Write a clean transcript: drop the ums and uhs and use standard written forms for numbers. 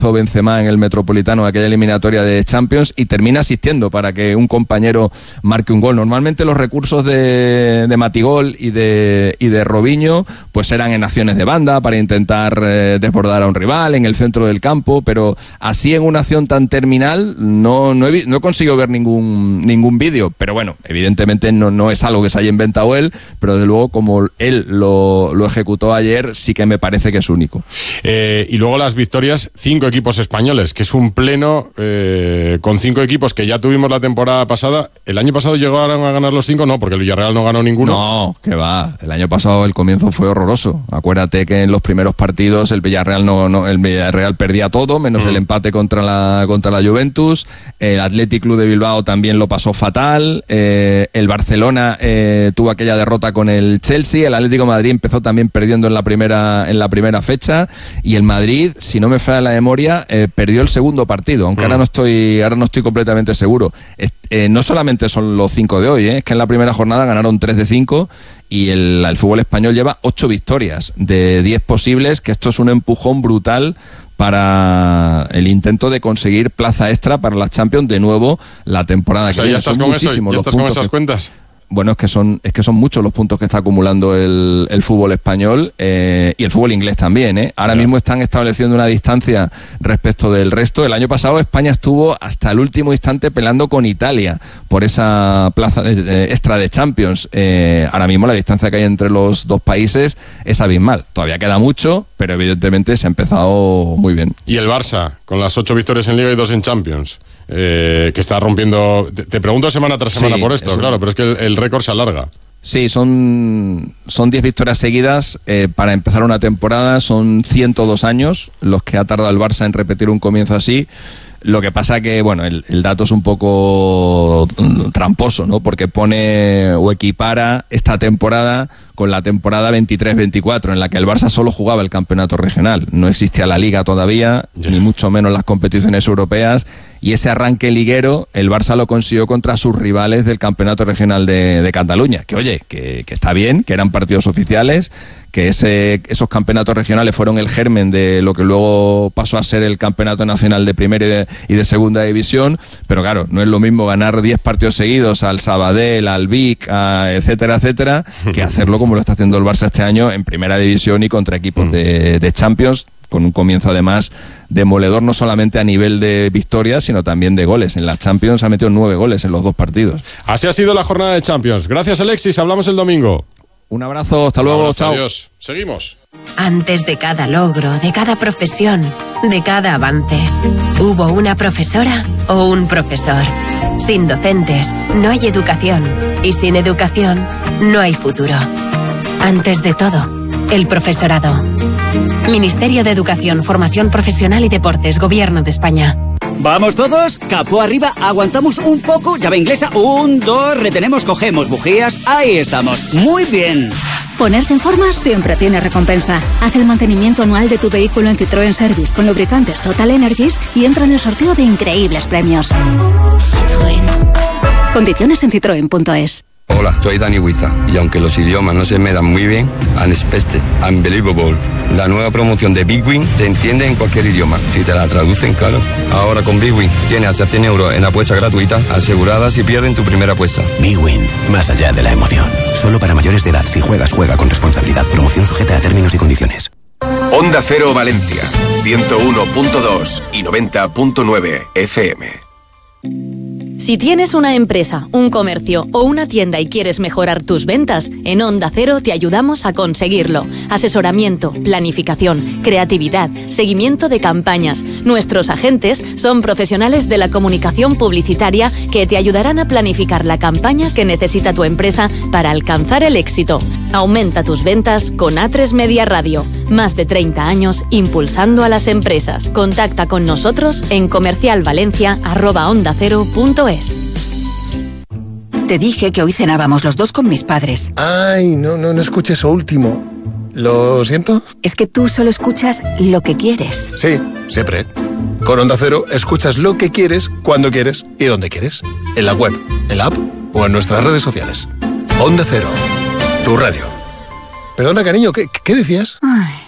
Benzema en el Metropolitano, aquella eliminatoria de Champions, y termina asistiendo para que un compañero marque un gol. Normalmente los recursos de Matigol y de Robinho pues eran en acciones de banda para intentar desbordar a un rival en el centro del campo, pero así en una acción tan terminal no he conseguido ver ningún vídeo, pero bueno, evidentemente no es algo que se haya inventado él, pero desde luego como él lo ejecutó ayer, sí que me parece que es único. Y luego las victorias, 5 equipos españoles, que es un pleno con 5 equipos que ya tuvimos la temporada pasada. ¿El año pasado llegaron a ganar los 5? No, porque el Villarreal no ganó ninguno. No, que va. El año pasado el comienzo fue horroroso. Acuérdate que en los primeros partidos el Villarreal perdía todo, menos el empate contra la Juventus. El Athletic Club de Bilbao también lo pasó fatal. El Barcelona tuvo aquella derrota con el Chelsea. El Atlético de Madrid empezó también perdiendo en la primera fecha. Y el Madrid, si no me falla la memoria, perdió el segundo partido, aunque ahora no estoy completamente seguro. No solamente son los 5 de hoy, es que en la primera jornada ganaron 3 de 5 y el fútbol español lleva 8 victorias de 10 posibles, que esto es un empujón brutal para el intento de conseguir plaza extra para la Champions de nuevo la temporada que viene. ¿Ya estás con eso? ¿Ya estás con esas cuentas? Bueno, es que son muchos los puntos que está acumulando el fútbol español y el fútbol inglés también. Ahora mismo están estableciendo una distancia respecto del resto. El año pasado España estuvo hasta el último instante peleando con Italia por esa plaza extra de Champions. Ahora mismo la distancia que hay entre los dos países es abismal. Todavía queda mucho, pero evidentemente se ha empezado muy bien. Y el Barça, con las 8 victorias en Liga y 2 en Champions, que está rompiendo... Te pregunto semana tras semana por esto, claro, pero es que el récord se alarga. Sí, son 10 victorias seguidas para empezar una temporada. Son 102 años los que ha tardado el Barça en repetir un comienzo así. Lo que pasa que, bueno, el dato es un poco tramposo, ¿no? Porque pone o equipara esta temporada con la temporada 23-24, en la que el Barça solo jugaba el campeonato regional. No existía la Liga todavía, ni mucho menos las competiciones europeas, y ese arranque liguero el Barça lo consiguió contra sus rivales del campeonato regional de Cataluña. Que oye, que está bien, que eran partidos oficiales, que esos campeonatos regionales fueron el germen de lo que luego pasó a ser el campeonato nacional de primera y de segunda división, pero claro, no es lo mismo ganar 10 partidos seguidos al Sabadell, al Vic, etcétera, etcétera, que hacerlo como lo está haciendo el Barça este año en primera división y contra equipos de Champions, con un comienzo además demoledor, no solamente a nivel de victorias, sino también de goles. En la Champions ha metido 9 goles en los 2 partidos. Así ha sido la jornada de Champions. Gracias, Alexis, hablamos el domingo. Un abrazo, hasta luego, chao. Adiós. Seguimos. Antes de cada logro, de cada profesión, de cada avance, hubo una profesora o un profesor. Sin docentes no hay educación y sin educación no hay futuro. Antes de todo, el profesorado. Ministerio de Educación, Formación Profesional y Deportes, Gobierno de España. ¿Vamos todos? Capó arriba, aguantamos un poco, llave inglesa, 1, 2, retenemos, cogemos bujías, ahí estamos, muy bien. Ponerse en forma siempre tiene recompensa. Haz el mantenimiento anual de tu vehículo en Citroën Service con lubricantes Total Energies y entra en el sorteo de increíbles premios. Citroën. Condiciones en citroen.es. Hola, soy Dani Huiza y aunque los idiomas no se me dan muy bien, Unexpected, Unbelievable, la nueva promoción de Big Win te entiende en cualquier idioma, si te la traducen, claro. Ahora con Big Win tienes hasta 100 euros en apuesta gratuita, asegurada si pierden tu primera apuesta. Big Win, más allá de la emoción. Solo para mayores de edad, si juegas, juega con responsabilidad. Promoción sujeta a términos y condiciones. Onda Cero Valencia, 101.2 y 90.9 FM. Si tienes una empresa, un comercio o una tienda y quieres mejorar tus ventas, en Onda Cero te ayudamos a conseguirlo. Asesoramiento, planificación, creatividad, seguimiento de campañas. Nuestros agentes son profesionales de la comunicación publicitaria que te ayudarán a planificar la campaña que necesita tu empresa para alcanzar el éxito. Aumenta tus ventas con A3 Media Radio. Más de 30 años impulsando a las empresas. Contacta con nosotros en comercialvalencia@ondacero.es. Te dije que hoy cenábamos los dos con mis padres. Ay, no escuché eso último. ¿Lo siento? Es que tú solo escuchas lo que quieres. Sí, siempre. Con Onda Cero escuchas lo que quieres, cuando quieres y donde quieres. En la web, en la app o en nuestras redes sociales. Onda Cero, tu radio. Perdona, cariño, ¿qué decías? Ay.